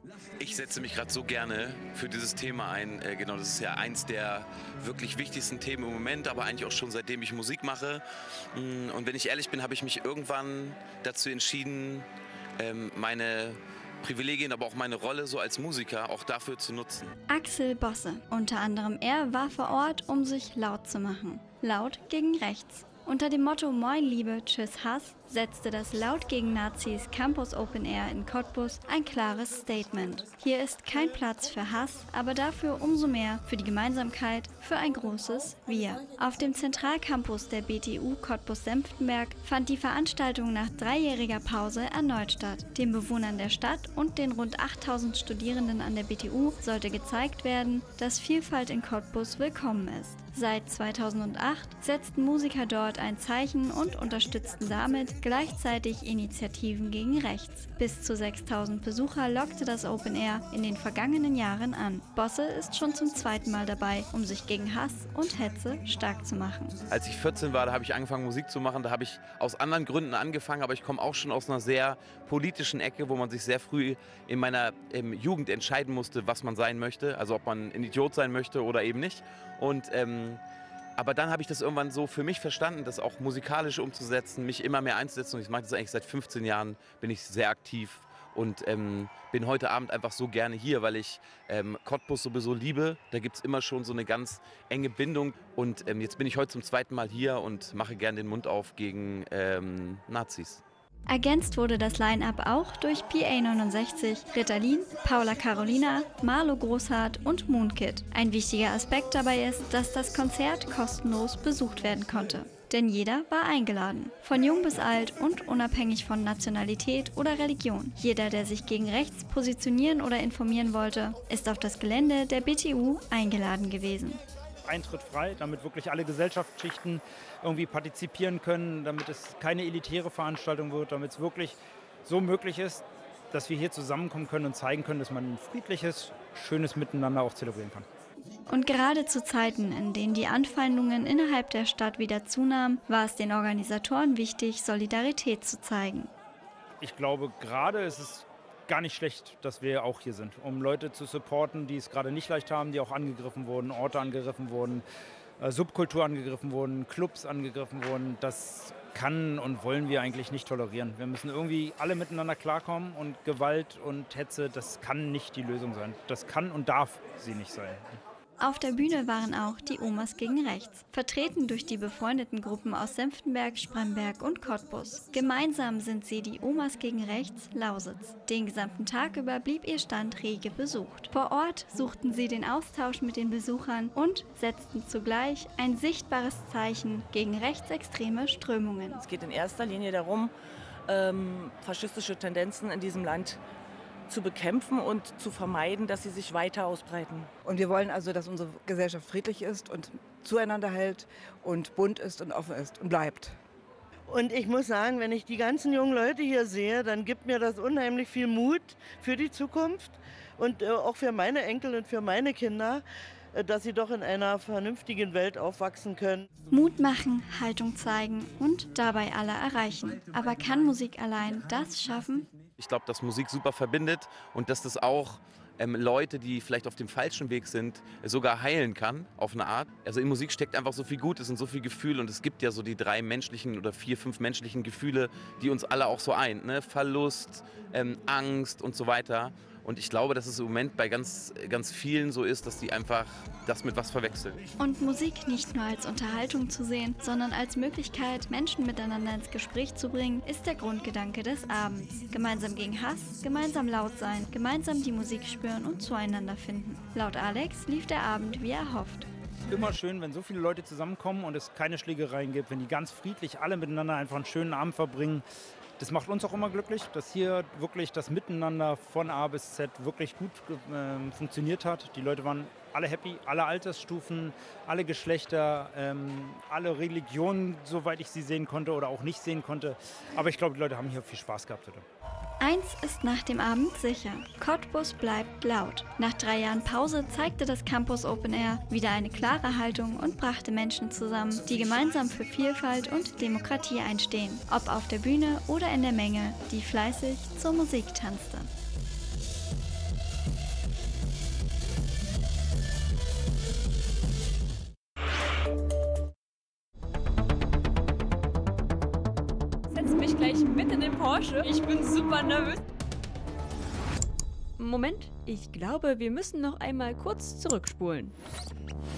Ich setze mich gerade so gerne für dieses Thema ein. Genau, das ist ja eins der wirklich wichtigsten Themen im Moment, aber eigentlich auch schon seitdem ich Musik mache. Und wenn ich ehrlich bin, habe ich mich irgendwann dazu entschieden, meine Privilegien, aber auch meine Rolle so als Musiker auch dafür zu nutzen. Axel Bosse, unter anderem er, war vor Ort, um sich laut zu machen. Laut gegen rechts. Unter dem Motto Moin Liebe, Tschüss Hass setzte das Laut gegen Nazis Campus Open Air in Cottbus ein klares Statement. Hier ist kein Platz für Hass, aber dafür umso mehr für die Gemeinsamkeit, für ein großes Wir. Auf dem Zentralcampus der BTU Cottbus-Senftenberg fand die Veranstaltung nach 3-jähriger Pause erneut statt. Den Bewohnern der Stadt und den rund 8000 Studierenden an der BTU sollte gezeigt werden, dass Vielfalt in Cottbus willkommen ist. Seit 2008 setzten Musiker dort ein Zeichen und unterstützten damit gleichzeitig Initiativen gegen rechts. Bis zu 6000 Besucher lockte das Open Air in den vergangenen Jahren an. Bosse ist schon zum 2. Mal dabei, um sich gegen Hass und Hetze stark zu machen. Als ich 14 war, da habe ich angefangen Musik zu machen. Da habe ich aus anderen Gründen angefangen, aber ich komme auch schon aus einer sehr politischen Ecke, wo man sich sehr früh in meiner Jugend entscheiden musste, was man sein möchte. Also ob man ein Idiot sein möchte oder eben nicht. Und aber dann habe ich das irgendwann so für mich verstanden, das auch musikalisch umzusetzen, mich immer mehr einzusetzen. Und ich mache das eigentlich seit 15 Jahren, bin ich sehr aktiv und bin heute Abend einfach so gerne hier, weil ich Cottbus sowieso liebe. Da gibt es immer schon so eine ganz enge Bindung. Und jetzt bin ich heute zum 2. Mal hier und mache gerne den Mund auf gegen Nazis. Ergänzt wurde das Line-Up auch durch PA69, Ritalin, Paula Carolina, Marlo Großhardt und Moonkid. Ein wichtiger Aspekt dabei ist, dass das Konzert kostenlos besucht werden konnte. Denn jeder war eingeladen. Von jung bis alt und unabhängig von Nationalität oder Religion. Jeder, der sich gegen rechts positionieren oder informieren wollte, ist auf das Gelände der BTU eingeladen gewesen. Eintritt frei, damit wirklich alle Gesellschaftsschichten irgendwie partizipieren können, damit es keine elitäre Veranstaltung wird, damit es wirklich so möglich ist, dass wir hier zusammenkommen können und zeigen können, dass man ein friedliches, schönes Miteinander auch zelebrieren kann. Und gerade zu Zeiten, in denen die Anfeindungen innerhalb der Stadt wieder zunahmen, war es den Organisatoren wichtig, Solidarität zu zeigen. Ich glaube, gerade ist es gar nicht schlecht, dass wir auch hier sind, um Leute zu supporten, die es gerade nicht leicht haben, die auch angegriffen wurden, Orte angegriffen wurden, Subkultur angegriffen wurden, Clubs angegriffen wurden. Das kann und wollen wir eigentlich nicht tolerieren. Wir müssen irgendwie alle miteinander klarkommen und Gewalt und Hetze, das kann nicht die Lösung sein. Das kann und darf sie nicht sein. Auf der Bühne waren auch die Omas gegen rechts, vertreten durch die befreundeten Gruppen aus Senftenberg, Spremberg und Cottbus. Gemeinsam sind sie die Omas gegen rechts Lausitz. Den gesamten Tag über blieb ihr Stand rege besucht. Vor Ort suchten sie den Austausch mit den Besuchern und setzten zugleich ein sichtbares Zeichen gegen rechtsextreme Strömungen. Es geht in erster Linie darum, faschistische Tendenzen in diesem Land zu bekämpfen und zu vermeiden, dass sie sich weiter ausbreiten. Und wir wollen also, dass unsere Gesellschaft friedlich ist und zueinander hält und bunt ist und offen ist und bleibt. Und ich muss sagen, wenn ich die ganzen jungen Leute hier sehe, dann gibt mir das unheimlich viel Mut für die Zukunft und auch für meine Enkel und für meine Kinder, dass sie doch in einer vernünftigen Welt aufwachsen können. Mut machen, Haltung zeigen und dabei alle erreichen. Aber kann Musik allein das schaffen? Ich glaube, dass Musik super verbindet und dass das auch Leute, die vielleicht auf dem falschen Weg sind, sogar heilen kann, auf eine Art. Also in Musik steckt einfach so viel Gutes und so viel Gefühl und es gibt ja so die 3 menschlichen oder 4, 5 menschlichen Gefühle, die uns alle auch so eint, ne? Verlust, Angst und so weiter. Und ich glaube, dass es im Moment bei ganz, ganz vielen so ist, dass die einfach das mit was verwechseln. Und Musik nicht nur als Unterhaltung zu sehen, sondern als Möglichkeit, Menschen miteinander ins Gespräch zu bringen, ist der Grundgedanke des Abends. Gemeinsam gegen Hass, gemeinsam laut sein, gemeinsam die Musik spüren und zueinander finden. Laut Alex lief der Abend wie erhofft. Immer schön, wenn so viele Leute zusammenkommen und es keine Schlägereien gibt, wenn die ganz friedlich alle miteinander einfach einen schönen Abend verbringen. Das macht uns auch immer glücklich, dass hier wirklich das Miteinander von A bis Z wirklich gut funktioniert hat. Die Leute waren alle happy, alle Altersstufen, alle Geschlechter, alle Religionen, soweit ich sie sehen konnte oder auch nicht sehen konnte. Aber ich glaube, die Leute haben hier viel Spaß gehabt heute. Eins ist nach dem Abend sicher: Cottbus bleibt laut. Nach 3 Jahren Pause zeigte das Campus Open Air wieder eine klare Haltung und brachte Menschen zusammen, die gemeinsam für Vielfalt und Demokratie einstehen. Ob auf der Bühne oder in der Menge, die fleißig zur Musik tanzte. setze mich gleich mit in den Porsche. Ich bin super nervös. Moment, ich glaube, wir müssen noch einmal kurz zurückspulen.